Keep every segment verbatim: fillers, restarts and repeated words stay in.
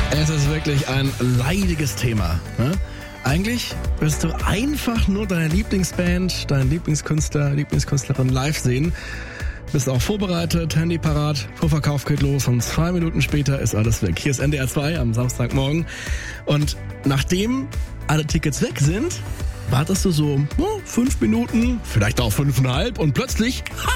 Es ist wirklich ein leidiges Thema. Ne? Eigentlich willst du einfach nur deine Lieblingsband, deinen Lieblingskünstler, Lieblingskünstlerin live sehen. Bist auch vorbereitet, Handy parat, Vorverkauf geht los und zwei Minuten später ist alles weg. Hier ist N D R zwei am Samstagmorgen. Und nachdem alle Tickets weg sind, wartest du so oh, fünf Minuten, vielleicht auch fünfeinhalb und plötzlich, ha,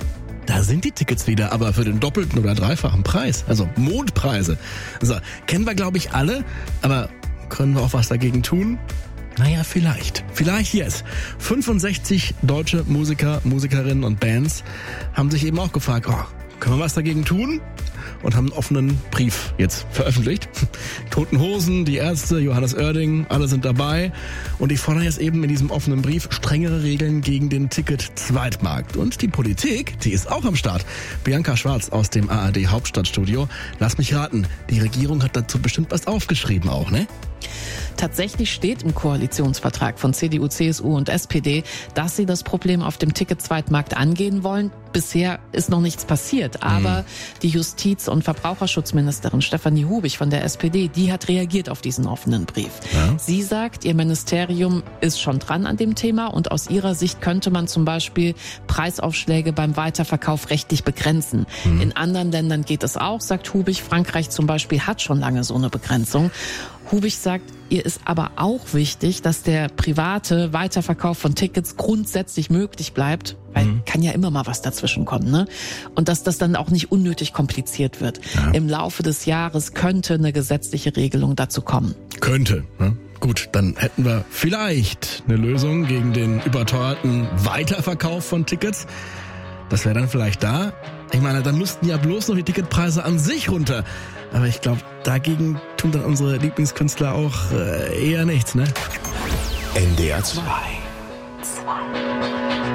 da sind die Tickets wieder, aber für den doppelten oder dreifachen Preis. Also Mondpreise. Also, kennen wir, glaube ich, alle, aber können wir auch was dagegen tun? Naja, vielleicht. Vielleicht yes. fünfundsechzig deutsche Musiker, Musikerinnen und Bands haben sich eben auch gefragt, oh, können wir was dagegen tun? Und haben einen offenen Brief jetzt veröffentlicht. Toten Hosen, die Ärzte, Johannes Oerding, alle sind dabei. Und die fordern jetzt eben in diesem offenen Brief strengere Regeln gegen den Ticket-Zweitmarkt. Und die Politik, die ist auch am Start. Bianca Schwarz aus dem A R D Hauptstadtstudio. Lass mich raten, die Regierung hat dazu bestimmt was aufgeschrieben auch, ne? Tatsächlich steht im Koalitionsvertrag von C D U, C S U und S P D, dass sie das Problem auf dem Ticket-Zweitmarkt angehen wollen. Bisher ist noch nichts passiert, aber mhm. die Justiz- und Verbraucherschutzministerin Stefanie Hubig von der S P D, die hat reagiert auf diesen offenen Brief. Ja. Sie sagt, ihr Ministerium ist schon dran an dem Thema und aus ihrer Sicht könnte man zum Beispiel Preisaufschläge beim Weiterverkauf rechtlich begrenzen. Mhm. In anderen Ländern geht es auch, sagt Hubig. Frankreich zum Beispiel hat schon lange so eine Begrenzung. Hubig sagt, ihr ist aber auch wichtig, dass der private Weiterverkauf von Tickets grundsätzlich möglich bleibt, weil mhm. kann ja immer mal was dazwischen kommen, ne? Und dass das dann auch nicht unnötig kompliziert wird. Ja. Im Laufe des Jahres könnte eine gesetzliche Regelung dazu kommen. Könnte, ne? Gut, dann hätten wir vielleicht eine Lösung gegen den überteuerten Weiterverkauf von Tickets. Das wäre dann vielleicht da. Ich meine, dann müssten ja bloß noch die Ticketpreise an sich runter. Aber ich glaube, dagegen tun dann unsere Lieblingskünstler auch äh, eher nichts, ne? N D R zwei.